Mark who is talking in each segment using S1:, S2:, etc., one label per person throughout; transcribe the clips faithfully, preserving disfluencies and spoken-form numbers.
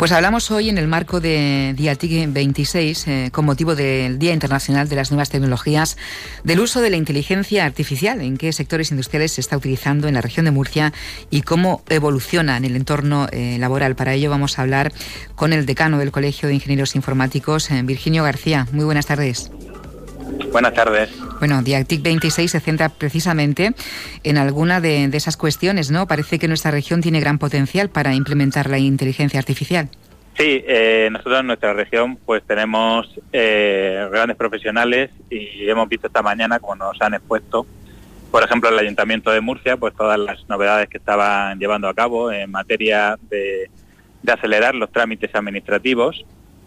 S1: Pues hablamos hoy en el marco de DIATIC veintiséis, eh, con motivo del Día Internacional de las Nuevas Tecnologías, del uso de la inteligencia artificial, en qué sectores industriales se está utilizando en la región de Murcia y cómo evoluciona en el entorno eh, laboral. Para ello vamos a hablar con el decano del Colegio de Ingenieros Informáticos, eh, Virginio García. Muy buenas tardes.
S2: Buenas tardes.
S1: Bueno, DIATIC veintiséis se centra precisamente en alguna de, de esas cuestiones, ¿no? Parece que nuestra región tiene gran potencial para implementar la inteligencia artificial.
S2: Sí, eh, nosotros en nuestra región pues tenemos eh, grandes profesionales y hemos visto esta mañana, como nos han expuesto, por ejemplo, el Ayuntamiento de Murcia, pues todas las novedades que estaban llevando a cabo en materia de, de acelerar los trámites administrativos.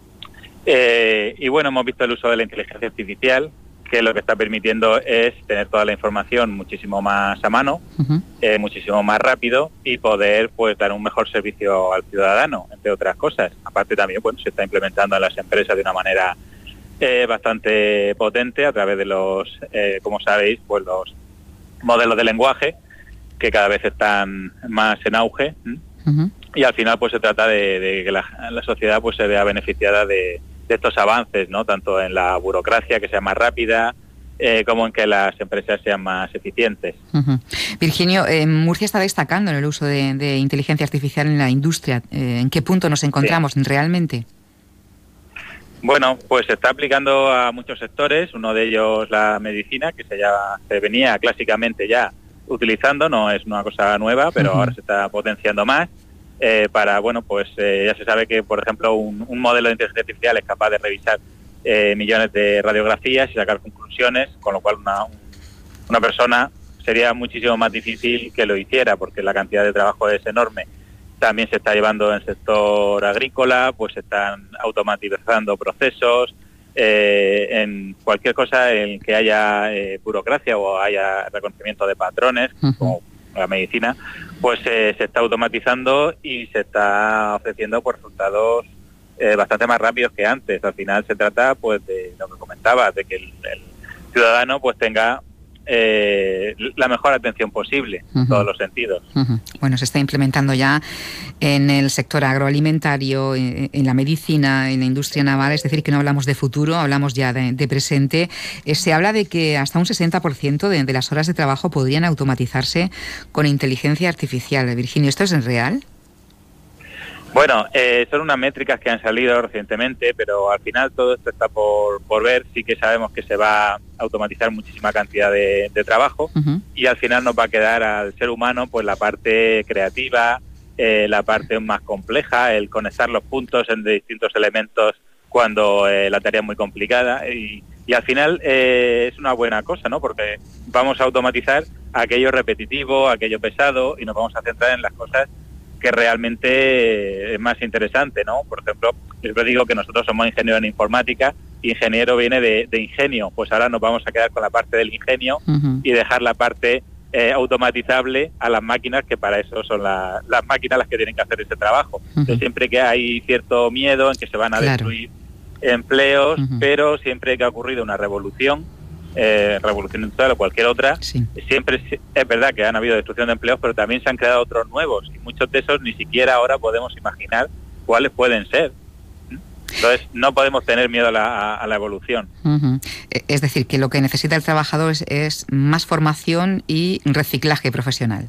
S2: Eh, y bueno, hemos visto el uso de la inteligencia artificial, que lo que está permitiendo es tener toda la información muchísimo más a mano, uh-huh. eh, muchísimo más rápido y poder pues dar un mejor servicio al ciudadano, entre otras cosas. Aparte también, bueno, se está implementando en las empresas de una manera eh, bastante potente a través de los, eh, como sabéis, pues los modelos de lenguaje que cada vez están más en auge. Uh-huh. Y al final pues se trata de, de que la, la sociedad pues se vea beneficiada de de estos avances, ¿no? Tanto en la burocracia, que sea más rápida, eh, como en que las empresas sean más eficientes.
S1: Uh-huh. Virginio, eh, Murcia está destacando en el uso de, de inteligencia artificial en la industria. Eh, ¿En qué punto nos encontramos sí. realmente?
S2: Bueno, pues se está aplicando a muchos sectores, uno de ellos la medicina, que se, ya, se venía clásicamente ya utilizando, no es una cosa nueva, pero uh-huh. ahora se está potenciando más. Eh, para, bueno, pues eh, ya se sabe que, por ejemplo, un, un modelo de inteligencia artificial es capaz de revisar eh, millones de radiografías y sacar conclusiones, con lo cual una, una persona sería muchísimo más difícil que lo hiciera, porque la cantidad de trabajo es enorme. También se está llevando en el sector agrícola, pues se están automatizando procesos, eh, en cualquier cosa en que haya eh, burocracia o haya reconocimiento de patrones, uh-huh. como la medicina, pues eh, se está automatizando y se está ofreciendo pues, resultados eh, bastante más rápidos que antes. Al final se trata pues de lo que comentaba, de que el, el ciudadano pues tenga eh, la mejor atención posible en uh-huh. todos los sentidos.
S1: Uh-huh. Bueno, se está implementando ya en el sector agroalimentario, en, en la medicina, en la industria naval, es decir, que no hablamos de futuro, hablamos ya de, de presente. Eh, se habla de que hasta un sesenta por ciento de, de las horas de trabajo podrían automatizarse con inteligencia artificial. Virginio, ¿esto es real?
S2: Bueno, eh, son unas métricas que han salido recientemente, pero al final todo esto está por, por ver. Sí que sabemos que se va a automatizar muchísima cantidad de, de trabajo uh-huh. y al final nos va a quedar al ser humano pues la parte creativa, eh, la parte más compleja, el conectar los puntos entre distintos elementos cuando eh, la tarea es muy complicada y, y al final eh, es una buena cosa, ¿no? Porque vamos a automatizar aquello repetitivo, aquello pesado y nos vamos a centrar en las cosas que realmente es más interesante, ¿no? Por ejemplo, yo siempre digo que nosotros somos ingenieros en informática, ingeniero viene de, de ingenio, pues ahora nos vamos a quedar con la parte del ingenio uh-huh. y dejar la parte eh, automatizable a las máquinas, que para eso son la, las máquinas las que tienen que hacer ese trabajo. Uh-huh. Entonces, siempre que hay cierto miedo en que se van a claro. destruir empleos, uh-huh. pero siempre que ha ocurrido una revolución, Eh, revolución industrial o cualquier otra, sí. siempre es verdad que han habido destrucción de empleos, pero también se han creado otros nuevos y muchos de esos ni siquiera ahora podemos imaginar cuáles pueden ser. Entonces no podemos tener miedo a la, a la evolución.
S1: Uh-huh. Es decir, que lo que necesita el trabajador es, es más formación y reciclaje profesional.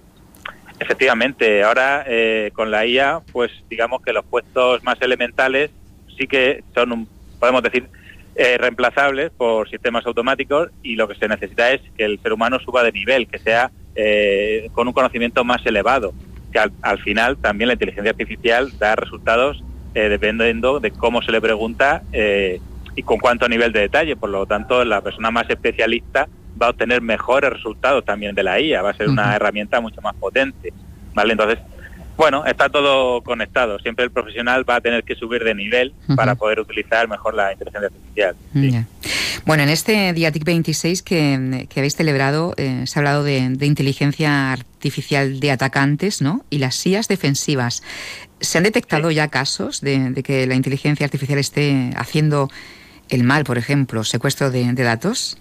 S2: Efectivamente, ahora eh, con la I A, pues digamos que los puestos más elementales sí que son, un, podemos decir, Eh, reemplazables por sistemas automáticos y lo que se necesita es que el ser humano suba de nivel, que sea eh, con un conocimiento más elevado, que al, al final también la inteligencia artificial da resultados eh, dependiendo de cómo se le pregunta eh, y con cuánto nivel de detalle. Por lo tanto, la persona más especialista va a obtener mejores resultados también de la I A, va a ser una uh-huh. herramienta mucho más potente, ¿vale? Entonces, bueno, está todo conectado. Siempre el profesional va a tener que subir de nivel uh-huh. para poder utilizar mejor la inteligencia artificial. ¿Sí?
S1: Yeah. Bueno, en este DIATIC veintiséis que, que habéis celebrado, eh, se ha hablado de, de inteligencia artificial de atacantes, ¿no? Y las I As defensivas. ¿Se han detectado sí. ya casos de, de que la inteligencia artificial esté haciendo el mal, por ejemplo, secuestro de, de datos?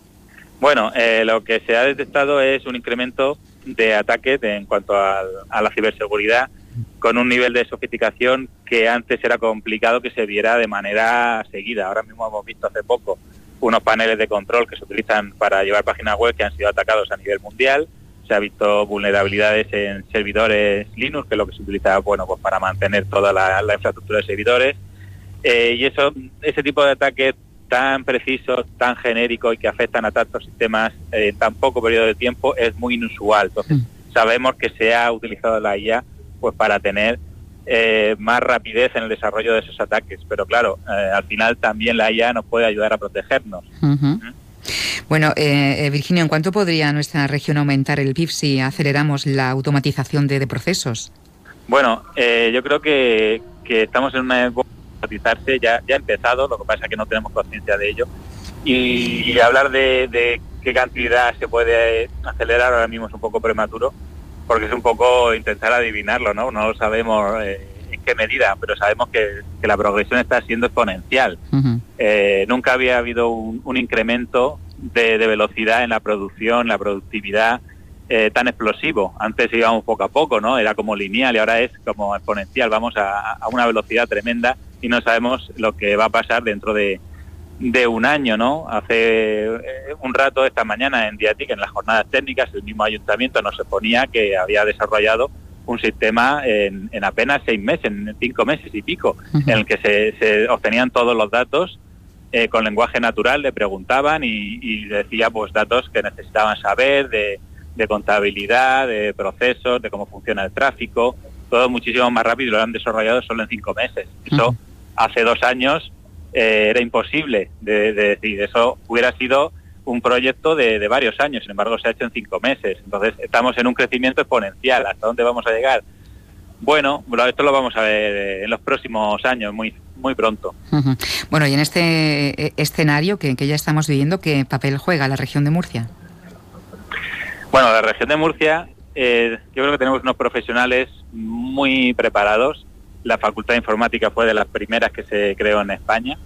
S2: Bueno, eh, lo que se ha detectado es un incremento de ataques de, en cuanto a, a la ciberseguridad con un nivel de sofisticación que antes era complicado que se viera de manera seguida. Ahora mismo hemos visto hace poco unos paneles de control que se utilizan para llevar páginas web que han sido atacados a nivel mundial. Se ha visto vulnerabilidades en servidores Linux, que es lo que se utiliza, bueno, pues para mantener toda la, la infraestructura de servidores. Eh, y eso, ese tipo de ataques tan precisos, tan genéricos y que afectan a tantos sistemas en tan poco periodo de tiempo es muy inusual. Entonces, mm. sabemos que se ha utilizado la I A pues para tener eh, más rapidez en el desarrollo de esos ataques. Pero claro, eh, al final también la I A nos puede ayudar a protegernos.
S1: Uh-huh. ¿Mm? Bueno, eh, Virginio, ¿en cuánto podría nuestra región aumentar el P I B si aceleramos la automatización de, de procesos?
S2: Bueno, eh, yo creo que, que estamos en una época de automatizarse, ya, ya ha empezado, lo que pasa es que no tenemos conciencia de ello. Y, y hablar de, de qué cantidad se puede acelerar ahora mismo es un poco prematuro, porque es un poco intentar adivinarlo, ¿no? No lo sabemos eh, en qué medida, pero sabemos que, que la progresión está siendo exponencial. Uh-huh. Eh, nunca había habido un, un incremento de, de velocidad en la producción, la productividad eh, tan explosivo. Antes íbamos poco a poco, ¿no? Era como lineal y ahora es como exponencial. Vamos a, a una velocidad tremenda y no sabemos lo que va a pasar dentro de, de un año, ¿no? Hace eh, un rato, esta mañana en DIATIC, en las jornadas técnicas, el mismo ayuntamiento nos exponía que había desarrollado un sistema en, en apenas seis meses, en cinco meses y pico, uh-huh. en el que se, se obtenían todos los datos eh, con lenguaje natural, le preguntaban y, y decía pues datos que necesitaban saber de, de contabilidad, de procesos, de cómo funciona el tráfico, todo muchísimo más rápido y lo han desarrollado solo en cinco meses. Eso uh-huh. hace dos años eh, era imposible de, de decir, eso hubiera sido un proyecto de, de varios años, sin embargo se ha hecho en cinco meses. Entonces estamos en un crecimiento exponencial. ¿Hasta dónde vamos a llegar? Bueno, esto lo vamos a ver en los próximos años, muy muy pronto.
S1: Uh-huh. Bueno, y en este escenario que, que ya estamos viviendo, ¿qué papel juega la región de Murcia?
S2: Bueno, la región de Murcia, eh, yo creo que tenemos unos profesionales muy preparados. La Facultad de Informática fue de las primeras que se creó en España.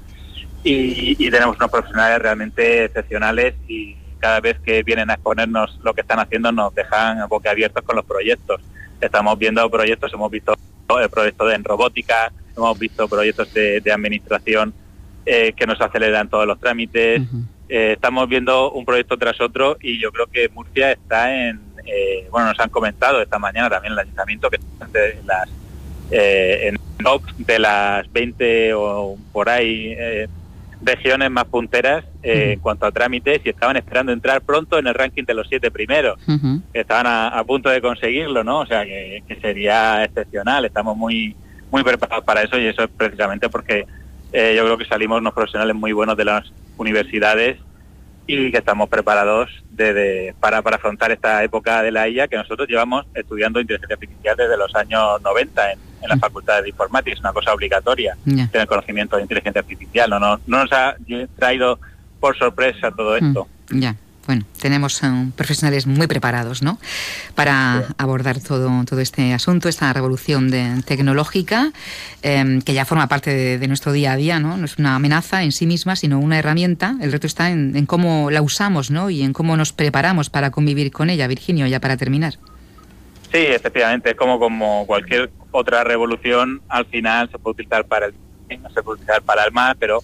S2: Y, y tenemos unos profesionales realmente excepcionales y cada vez que vienen a exponernos lo que están haciendo nos dejan boquiabiertos con los proyectos. Estamos viendo proyectos, hemos visto el proyecto de en robótica, hemos visto proyectos de, de administración eh, que nos aceleran todos los trámites. Uh-huh. Eh, estamos viendo un proyecto tras otro y yo creo que Murcia está en, eh, bueno, nos han comentado esta mañana también el ayuntamiento que están de las, eh, en top de las veinte o por ahí eh, regiones más punteras eh, uh-huh. en cuanto a trámites y estaban esperando entrar pronto en el ranking de los siete primeros. Uh-huh. Estaban a, a punto de conseguirlo, ¿no? O sea, que, que sería excepcional. Estamos muy muy preparados para eso y eso es precisamente porque eh, yo creo que salimos unos profesionales muy buenos de las universidades y que estamos preparados de, de, para, para afrontar esta época de la I A que nosotros llevamos estudiando inteligencia artificial desde los años noventa en, en la Facultad de Informática. Es una cosa obligatoria yeah. tener conocimiento de inteligencia artificial. No, no, no nos ha traído por sorpresa todo esto.
S1: Ya. Yeah. Bueno, tenemos um, profesionales muy preparados, ¿no?, para sí. abordar todo, todo este asunto, esta revolución de, tecnológica, eh, que ya forma parte de, de nuestro día a día, ¿no? No es una amenaza en sí misma, sino una herramienta. El reto está en, en cómo la usamos, ¿no?, y en cómo nos preparamos para convivir con ella. Virginio, ya para terminar.
S2: Sí, efectivamente, es como, como cualquier otra revolución, al final se puede utilizar para el bien, se puede utilizar para el mal, pero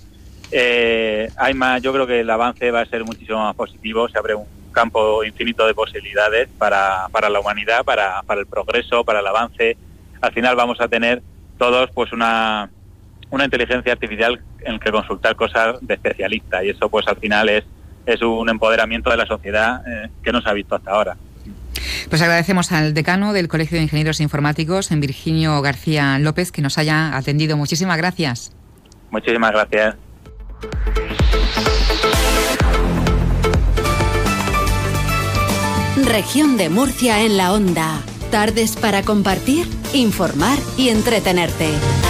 S2: Eh, hay más. Yo creo que el avance va a ser muchísimo más positivo. Se abre un campo infinito de posibilidades para, para la humanidad, para, para el progreso, para el avance. Al final vamos a tener todos pues una, una inteligencia artificial en que consultar cosas de especialistas y eso pues al final es, es un empoderamiento de la sociedad eh, que no se ha visto hasta ahora.
S1: Pues agradecemos al decano del Colegio de Ingenieros Informáticos, en Virginio García López, que nos haya atendido. Muchísimas gracias.
S2: Muchísimas gracias.
S3: Región de Murcia en la onda. Tardes para compartir, informar y entretenerte.